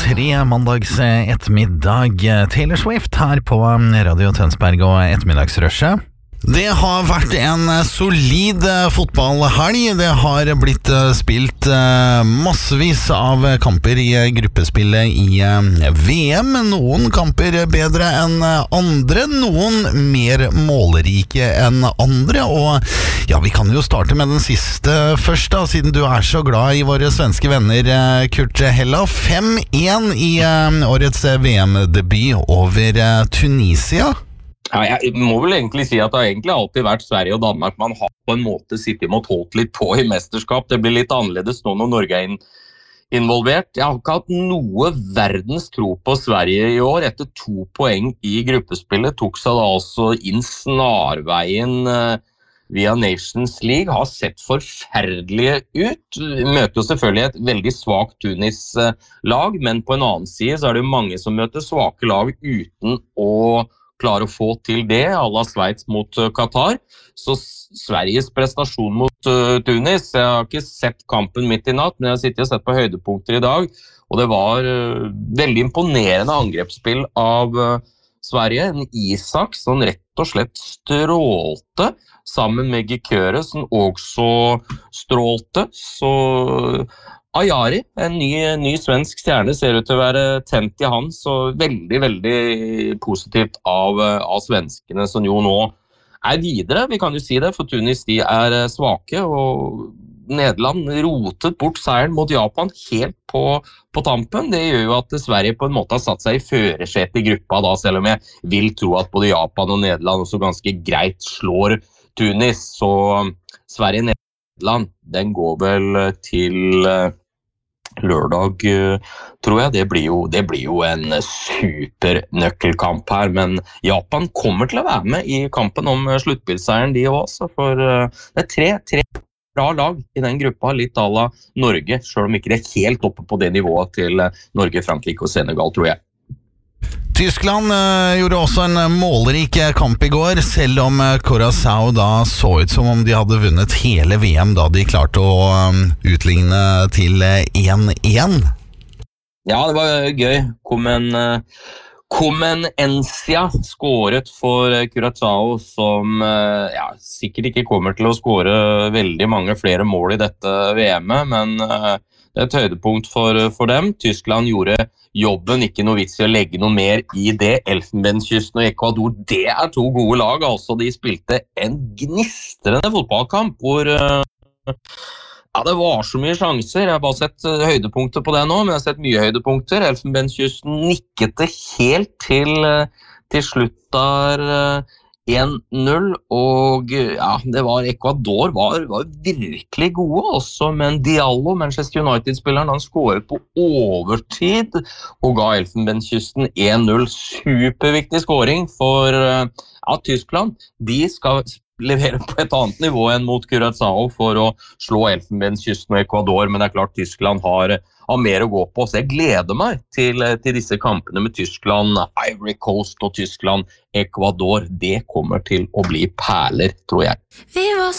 3 mandags ettermiddag. Taylor Swift her på Radio Tønsberg og ettermiddagsrushet. Det har vært en solid fotballhelg. Det har blitt spilt massevis av kamper i gruppespillet i VM. Noen kamper bedre enn andre, noen mer målrike enn andre. Og ja, vi kan jo starte med den siste først da, siden du er så glad i våre svenske venner, Kurt Hella. 5-1 i årets VM-debut over Tunisia. Ja, jeg må vel egentlig si at det har egentlig alltid vært Sverige og Danmark man har på en måte sittet og holdt litt på i mesterskap. Det blir litt annerledes nå når Norge er involvert. Jeg har ikke hatt noe verdens tro på Sverige i år. Etter 2 poeng i gruppespillet tok seg da altså inn snarveien via Nations League. Har sett forferdelige ut. Møter jo selvfølgelig et veldig svagt Tunis-lag, men på en annen side så er det jo mange som møter svake lag uten å klare å få til det, à la Sveits mot Qatar. Så Sveriges prestasjon mot Tunis, jeg har ikke sett kampen midt i natt, men jeg har sittet og sett på høydepunkter i dag, og det var veldig imponerende angrepsspill av Sverige. En Isak som rett og slett strålte, sammen med Gikøre som også strålte, så Ajari, en ny svensk stjerne, ser ut til å være tent i han, så veldig, veldig positivt av svenskene som jo nå er videre. Vi kan jo si det, for Tunis de er svake, og Nederland rotet bort seieren mot Japan helt på tampen. Det gjør jo at Sverige på en måte har satt seg i førersetet i gruppa da, selv om jeg vil tro at både Japan og Nederland også ganske greit slår Tunis. Så Sverige-Nederland, den går vel til lørdag, tror jeg. Det blir jo en super nøkkelkamp her, men Japan kommer til å være med i kampen om sluttspillseieren de også, for det er tre bra lag i den gruppa, litt à la Norge, selv om ikke det er helt oppe på det nivået til Norge, Frankrike og Senegal, tror jeg. Tyskland gjorde også en målrik kamp i går, selv om Curaçao da så ut som om de hadde vunnet hele VM da de klarte å utligne til 1-1. Ja, det var gøy. Comenencia skåret for Curaçao, som sikkert ikke kommer til å skåre veldig mange flere mål i dette VM-et, men det er et høydepunkt for dem. Tyskland gjorde jobben, ikke noe vits i å legge noe mer i det. Elfenbenskysten og Ecuador, det er 2 gode lag. Altså, de spilte en gnistrende fotballkamp, hvor det var så mye sjanser. Jeg har bare sett høydepunkter på det nå, men jeg har sett mye høydepunkter. Elfenbenskysten nikket det helt til slutt der 1-0, og det var Ecuador var virkelig gode også, men Diallo, Manchester United-spilleren, han skåret på overtid og ga Elfenbenskysten 1-0. Superviktig skåring for Tyskland. De skal levere på et annet nivå enn mot Curaçao for å slå Elfenbenskysten og Ecuador, men det er klart Tyskland har mer å gå på, så jeg gleder meg til disse kampene med Tyskland, Ivory Coast og Tyskland, Ecuador. Det kommer til å bli perler, tror jeg.